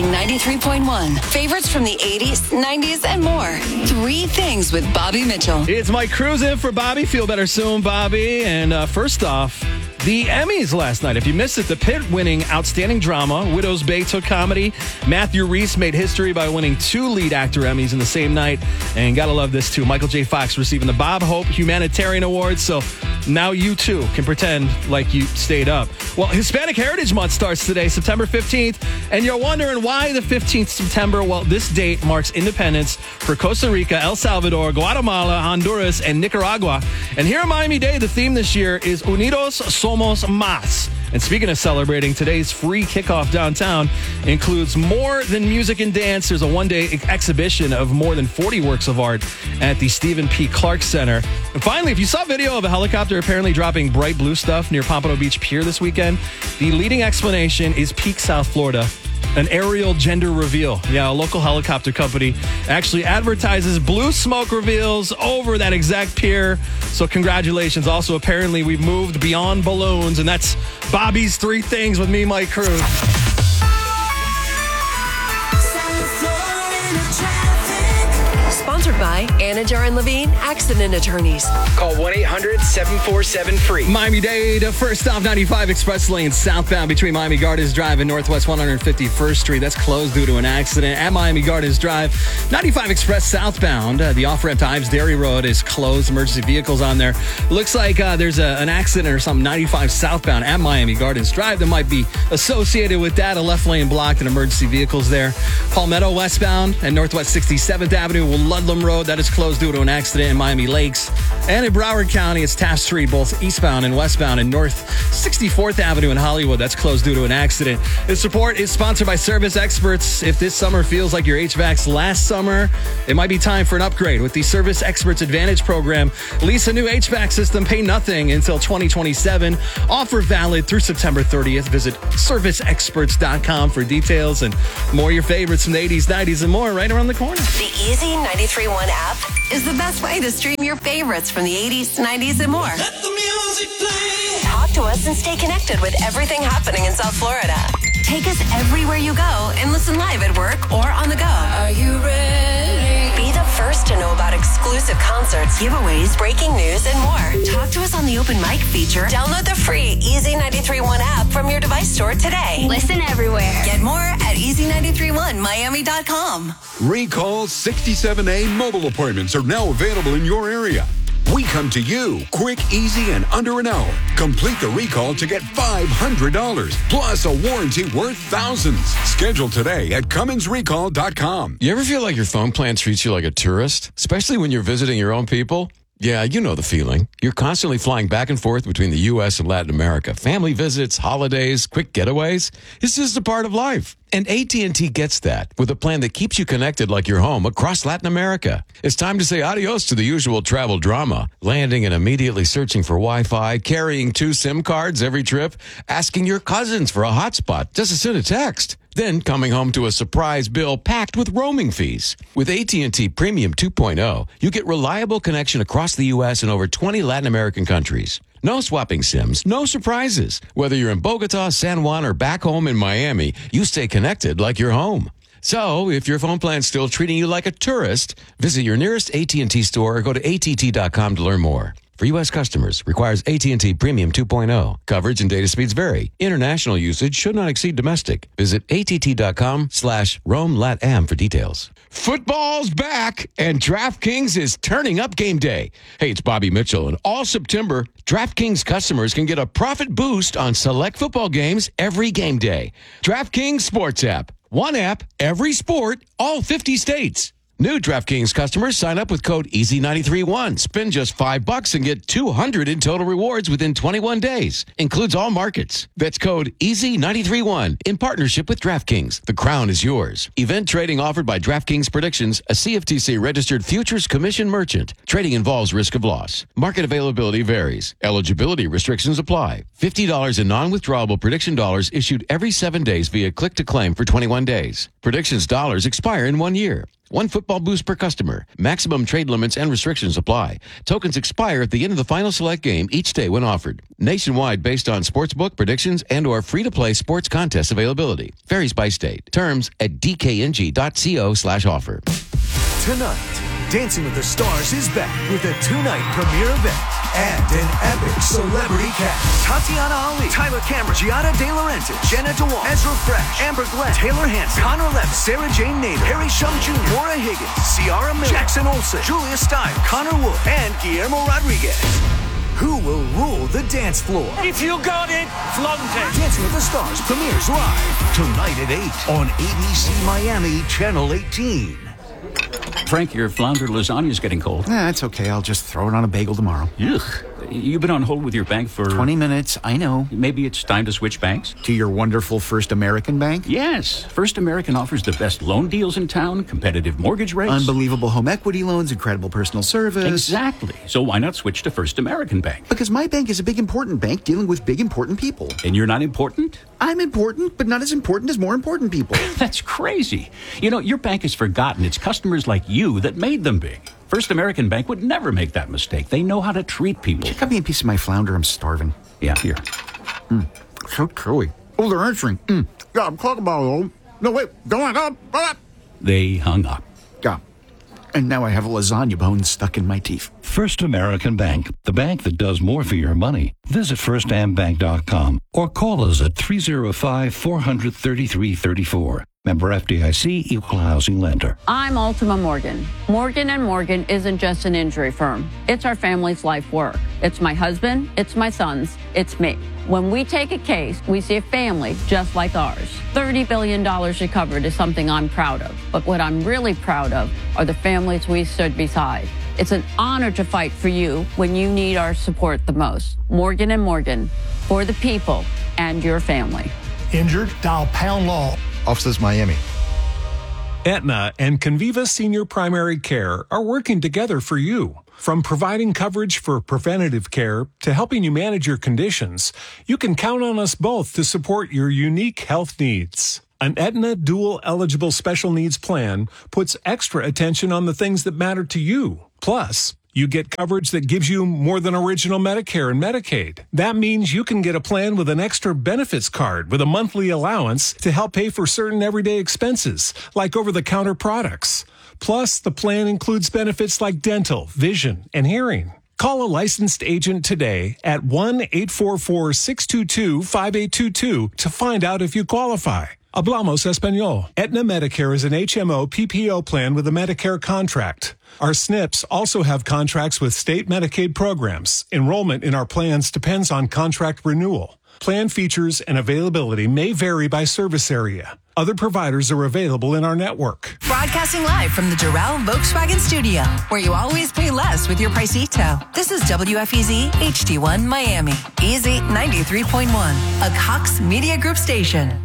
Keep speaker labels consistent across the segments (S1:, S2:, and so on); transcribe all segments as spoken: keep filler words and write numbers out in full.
S1: ninety-three point one. Favorites from the eighties, nineties, and more. Three Things with Bobby Mitchell.
S2: It's Mike Cruz in for Bobby. Feel better soon, Bobby. And uh, first off, the Emmys last night. If you missed it, the Pit winning Outstanding Drama, Widow's Bay took comedy. Matthew Rhys made history by winning two lead actor Emmys in the same night. And gotta love this too. Michael J. Fox receiving the Bob Hope Humanitarian Award. So now you too can pretend like you stayed up. Well, Hispanic Heritage Month starts today, September fifteenth. And you're wondering why the fifteenth of September? Well, this date marks independence for Costa Rica, El Salvador, Guatemala, Honduras, and Nicaragua. And here in Miami-Dade, the theme this year is Unidos Somos Más. And speaking of celebrating, today's free kickoff downtown includes more than music and dance. There's a one-day ex- exhibition of more than forty works of art at the Stephen P. Clark Center. And finally, if you saw video of a helicopter apparently dropping bright blue stuff near Pompano Beach Pier this weekend, the leading explanation is Peak, South Florida. An aerial gender reveal. Yeah, a local helicopter company actually advertises blue smoke reveals over that exact pier. So congratulations. Also, apparently, we've moved beyond balloons, and that's Bobby's Three Things with me, Mike Cruz.
S3: Sponsored by Anajar and Levine Accident Attorneys.
S4: Call one eight hundred seven four seven free.
S2: Miami-Dade, first off ninety-five express lane southbound between Miami Gardens Drive and Northwest one hundred fifty-first Street. That's closed due to an accident at Miami Gardens Drive. ninety-five express southbound, uh, the off-ramp to Ives Dairy Road is closed. Emergency vehicles on there. Looks like uh, there's a, an accident or something. ninety-five southbound at Miami Gardens Drive that might be associated with that. A left lane blocked and emergency vehicles there. Palmetto westbound and Northwest sixty-seventh Avenue will Ludlam Road. That is closed due to an accident in Miami Lakes. And in Broward County, it's Taft Street, both eastbound and westbound, and North sixty-fourth Avenue in Hollywood. That's closed due to an accident. This report is sponsored by Service Experts. If this summer feels like your H V A C's last summer, it might be time for an upgrade with the Service Experts Advantage program. Lease a new H V A C system, pay nothing until twenty twenty-seven. Offer valid through September thirtieth. Visit service experts dot com for details and more of your favorites from the eighties, nineties, and more right around the corner.
S1: The Easy ninety-three point one app is the best way to stream your favorites from the eighties, nineties, and more.
S5: Let the music play.
S1: Talk to us and stay connected with everything happening in South Florida. Take us everywhere you go and listen live at work or on the go.
S5: Are you ready?
S1: Be the first to know about exclusive concerts, giveaways, breaking news, and more. Talk to us on the open mic feature. Download the free Easy ninety-three point one app from your device store today.
S6: Listen everywhere.
S1: Get more at easy nine three one miami dot com.
S7: Recall sixty-seven A mobile appointments are now available in your area. We come to you quick, easy, and under an hour. Complete the recall to get five hundred dollars plus a warranty worth thousands. Schedule today at cummins recall dot com.
S8: You ever feel like your phone plan treats you like a tourist, especially when you're visiting your own people? Yeah, you know the feeling. You're constantly flying back and forth between the U S and Latin America. Family visits, holidays, quick getaways. It's just a part of life. And A T and T gets that with a plan that keeps you connected like you're home across Latin America. It's time to say adios to the usual travel drama. Landing and immediately searching for Wi-Fi, carrying two SIM cards every trip, asking your cousins for a hotspot just to send a text. Then coming home to a surprise bill packed with roaming fees. With A T and T Premium two point oh, you get reliable connection across the U S and over twenty Latin American countries. No swapping SIMs, no surprises. Whether you're in Bogota, San Juan, or back home in Miami, you stay connected like you're home. So, if your phone plan's still treating you like a tourist, visit your nearest A T and T store or go to A T T dot com to learn more. For U S customers, requires A T and T Premium two point oh. Coverage and data speeds vary. International usage should not exceed domestic. Visit A T T dot com slash Roam Lat Am for details. Football's back, and DraftKings is turning up game day. Hey, it's Bobby Mitchell, and all September, DraftKings customers can get a profit boost on select football games every game day. DraftKings Sports app. One app, every sport, all fifty states. New DraftKings customers sign up with code E A S Y nine three one. Spend just five bucks and get two hundred in total rewards within twenty-one days. Includes all markets. That's code E A S Y nine three one in partnership with DraftKings. The crown is yours. Event trading offered by DraftKings Predictions, a C F T C registered futures commission merchant. Trading involves risk of loss. Market availability varies. Eligibility restrictions apply. fifty dollars in non-withdrawable prediction dollars issued every seven days via click to claim for twenty-one days. Predictions dollars expire in one year. One football boost per customer. Maximum trade limits and restrictions apply. Tokens expire at the end of the final select game each day when offered. Nationwide based on sportsbook predictions and or free-to-play sports contest availability. Varies by state. Terms at dkng.co slash offer.
S6: Tonight, Dancing with the Stars is back with a two-night premiere event and an epic celebrity cast. Tatiana Ali, Tyler Cameron, Giada De Laurentiis, Jenna Dewan, Ezra Fresh, Amber Glenn, Taylor Hanson, Connor Lev, Sarah Jane Nader, Harry Shum Junior, Maura Higgins, Ciara Miller, Jackson Olsen, Julia Stiles, Connor Wood, and Guillermo Rodriguez. Who will rule the dance floor?
S9: If you got it, flaunt it.
S6: Dancing with the Stars premieres live tonight at eight on A B C Miami Channel eighteen.
S9: Frank, your flounder lasagna is getting cold.
S10: Nah, it's okay. I'll just throw it on a bagel tomorrow.
S9: Ugh. You've been on hold with your bank for...
S10: twenty minutes, I know.
S9: Maybe it's time to switch banks?
S10: To your wonderful First American Bank?
S9: Yes. First American offers the best loan deals in town, competitive mortgage rates.
S10: Unbelievable home equity loans, incredible personal service.
S9: Exactly. So why not switch to First American Bank?
S10: Because my bank is a big, important bank dealing with big, important people.
S9: And you're not important?
S10: I'm important, but not as important as more important people.
S9: That's crazy. You know, your bank has forgotten it's customers like you that made them big. First American Bank would never make that mistake. They know how to treat people.
S10: Cut me a piece of my flounder. I'm starving.
S9: Yeah, here.
S10: Mm, so chewy. Oh, they're answering. Mm. Yeah, I'm talking about it. No, wait. Go on. Go on.
S9: They hung up.
S10: Yeah. And now I have a lasagna bone stuck in my teeth.
S11: First American Bank, the bank that does more for your money. Visit first am bank dot com or call us at three oh five, four hundred, thirty-three thirty-four. Member F D I C, Equal Housing Lender.
S12: I'm Ultima Morgan. Morgan and Morgan isn't just an injury firm. It's our family's life work. It's my husband, it's my sons, it's me. When we take a case, we see a family just like ours. thirty billion dollars recovered is something I'm proud of. But what I'm really proud of are the families we stood beside. It's an honor to fight for you when you need our support the most. Morgan and Morgan, for the people and your family.
S13: Injured? Dial Pound Law.
S14: Offices Miami.
S15: Aetna and Conviva Senior Primary Care are working together for you. From providing coverage for preventative care to helping you manage your conditions, you can count on us both to support your unique health needs. An Aetna Dual Eligible Special Needs Plan puts extra attention on the things that matter to you. Plus, you get coverage that gives you more than original Medicare and Medicaid. That means you can get a plan with an extra benefits card with a monthly allowance to help pay for certain everyday expenses, like over-the-counter products. Plus, the plan includes benefits like dental, vision, and hearing. Call a licensed agent today at one eight four four, six two two, five eight two two to find out if you qualify. Hablamos Español. Aetna Medicare is an H M O P P O plan with a Medicare contract. Our S N Ps also have contracts with state Medicaid programs. Enrollment in our plans depends on contract renewal. Plan features and availability may vary by service area. Other providers are available in our network.
S1: Broadcasting live from the Doral Volkswagen Studio, where you always pay less with your Pricito. This is W F E Z H D one Miami. Easy ninety-three point one, a Cox Media Group station.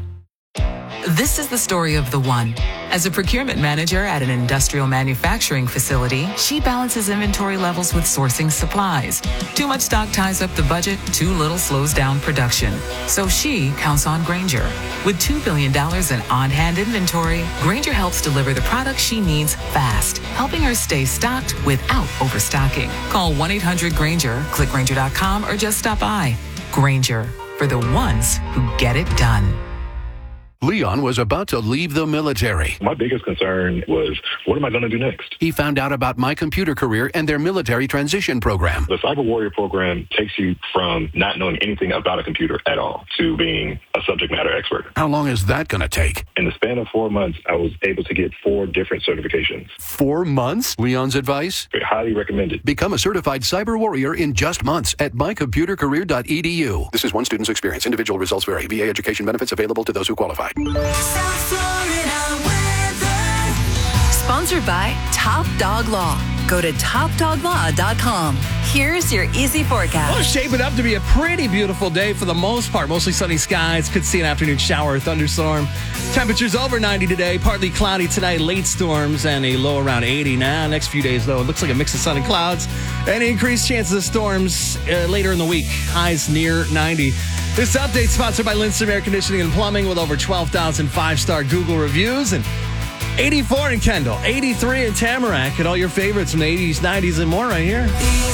S16: This is the story of the one. As a procurement manager at an industrial manufacturing facility, she balances inventory levels with sourcing supplies. Too much stock ties up the budget, too little slows down production. So she counts on Grainger. With two billion dollars in on-hand inventory, Grainger helps deliver the products she needs fast, helping her stay stocked without overstocking. Call one eight hundred Grainger, click Grainger dot com, or just stop by. Grainger, for the ones who get it done.
S17: Leon was about to leave the military.
S18: My biggest concern was, what am I going to do next?
S17: He found out about My Computer Career and their military transition program.
S18: The Cyber Warrior program takes you from not knowing anything about a computer at all to being a subject matter expert.
S17: How long is that going to take?
S18: In the span of four months, I was able to get four different certifications.
S17: Four months? Leon's advice?
S18: Highly recommended.
S17: Become a certified cyber warrior in just months at my computer career dot e d u. This is one student's experience. Individual results vary. V A education benefits available to those who qualify.
S1: South Florida weather. Sponsored by Top Dog Law. Go to top dog law dot com. Here's your easy forecast.
S2: Well, it's shaping up to be a pretty beautiful day for the most part. Mostly sunny skies. Could see an afternoon shower or thunderstorm. Temperatures over ninety today. Partly cloudy tonight. Late storms and a low around eighty. Now, next few days, though, it looks like a mix of sun and clouds. And increased chances of storms uh, later in the week. Highs near ninety. This update sponsored by Lindstrom Air Conditioning and Plumbing with over twelve thousand five-star Google reviews and eighty-four in Kendall, eighty-three in Tamarack, and all your favorites from the eighties, nineties, and more right here.